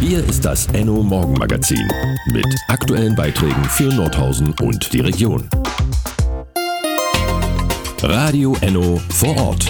Hier ist das Enno Morgenmagazin mit aktuellen Beiträgen für Nordhausen und die Region. Radio Enno vor Ort.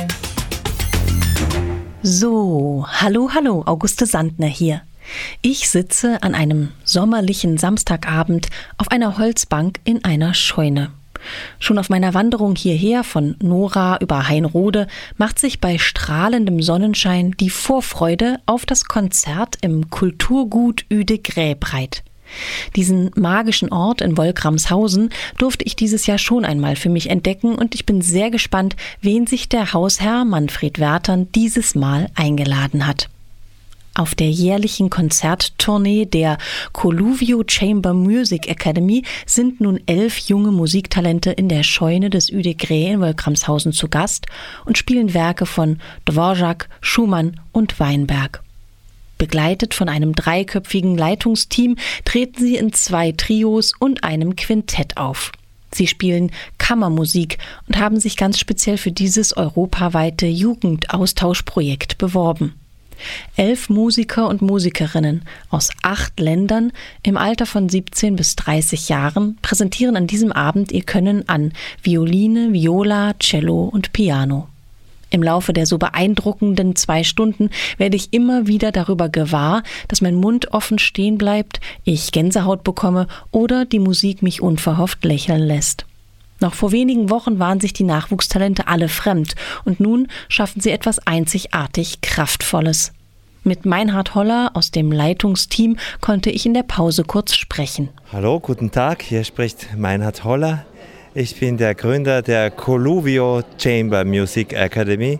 So, hallo, Auguste Sandner hier. Ich sitze an einem sommerlichen Samstagabend auf einer Holzbank in einer Scheune. Schon auf meiner Wanderung hierher von Nora über Hainrode macht sich bei strahlendem Sonnenschein die Vorfreude auf das Konzert im Kulturgut Uede-Gräe breit. Diesen magischen Ort in Wolkramshausen durfte ich dieses Jahr schon einmal für mich entdecken und ich bin sehr gespannt, wen sich der Hausherr Manfred Wertern dieses Mal eingeladen hat. Auf der jährlichen Konzerttournee der Colluvio Chamber Music Academy sind nun 11 junge Musiktalente in der Scheune des Uede-Gräe in Wolkramshausen zu Gast und spielen Werke von Dvorak, Schumann und Weinberg. Begleitet von einem dreiköpfigen Leitungsteam treten sie in 2 Trios und einem Quintett auf. Sie spielen Kammermusik und haben sich ganz speziell für dieses europaweite Jugendaustauschprojekt beworben. 11 Musiker und Musikerinnen aus 8 Ländern im Alter von 17 bis 30 Jahren präsentieren an diesem Abend ihr Können an Violine, Viola, Cello und Piano. Im Laufe der so beeindruckenden 2 Stunden werde ich immer wieder darüber gewahr, dass mein Mund offen stehen bleibt, ich Gänsehaut bekomme oder die Musik mich unverhofft lächeln lässt. Noch vor wenigen Wochen waren sich die Nachwuchstalente alle fremd und nun schaffen sie etwas einzigartig Kraftvolles. Mit Meinhard Holler aus dem Leitungsteam konnte ich in der Pause kurz sprechen. Hallo, guten Tag, hier spricht Meinhard Holler. Ich bin der Gründer der Colluvio Chamber Music Academy.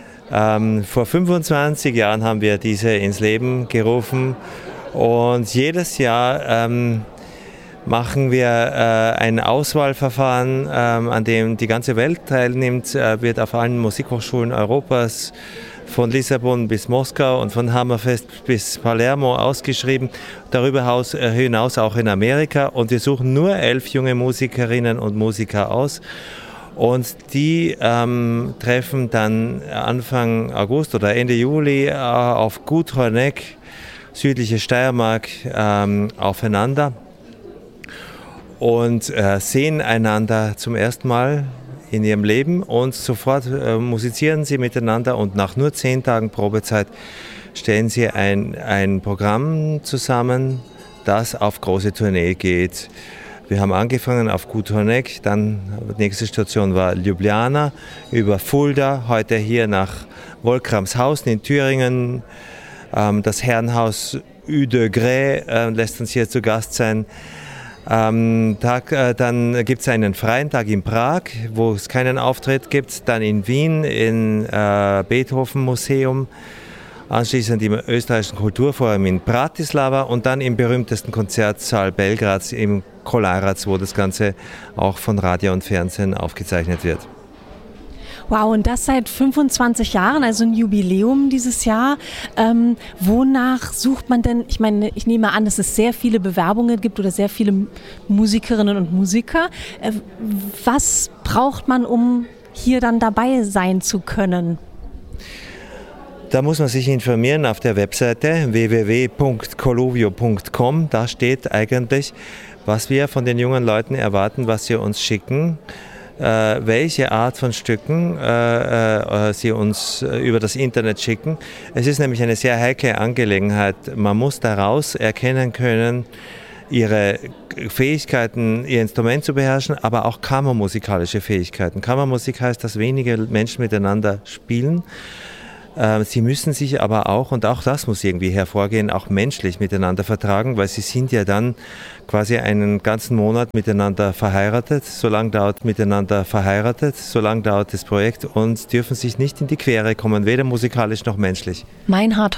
Vor 25 Jahren haben wir diese ins Leben gerufen und jedes Jahr machen wir ein Auswahlverfahren, an dem die ganze Welt teilnimmt, wird auf allen Musikhochschulen Europas von Lissabon bis Moskau und von Hammerfest bis Palermo ausgeschrieben, darüber hinaus auch in Amerika. Und wir suchen nur 11 junge Musikerinnen und Musiker aus. Und die treffen dann Anfang August oder Ende Juli auf Gut Honeck, südliche Steiermark, aufeinander und sehen einander zum ersten Mal in ihrem Leben und sofort musizieren sie miteinander und nach nur 10 Tagen Probezeit stellen sie ein Programm zusammen, das auf große Tournee geht. Wir haben angefangen auf Gut Honeck, dann die nächste Station war Ljubljana, über Fulda, heute hier nach Wolkramshausen in Thüringen. Das Herrenhaus Uede-Gräe lässt uns hier zu Gast sein. Dann gibt es einen freien Tag in Prag, wo es keinen Auftritt gibt, dann in Wien im Beethoven-Museum, anschließend im österreichischen Kulturforum in Bratislava und dann im berühmtesten Konzertsaal Belgrads im Kolarac, wo das Ganze auch von Radio und Fernsehen aufgezeichnet wird. Wow, und das seit 25 Jahren, also ein Jubiläum dieses Jahr. Wonach sucht man denn? Ich meine, ich nehme an, dass es sehr viele Bewerbungen gibt oder sehr viele Musikerinnen und Musiker. Was braucht man, um hier dann dabei sein zu können? Da muss man sich informieren auf der Webseite www.colluvio.com. Da steht eigentlich, was wir von den jungen Leuten erwarten, was sie uns schicken. Welche Art von Stücken sie uns über das Internet schicken. Es ist nämlich eine sehr heikle Angelegenheit. Man muss daraus erkennen können, ihre Fähigkeiten, ihr Instrument zu beherrschen, aber auch kammermusikalische Fähigkeiten. Kammermusik heißt, dass wenige Menschen miteinander spielen. Sie müssen sich aber auch, und auch das muss irgendwie hervorgehen, auch menschlich miteinander vertragen, weil sie sind ja dann quasi einen ganzen Monat miteinander verheiratet. So lang dauert das Projekt und dürfen sich nicht in die Quere kommen, weder musikalisch noch menschlich. Meinhard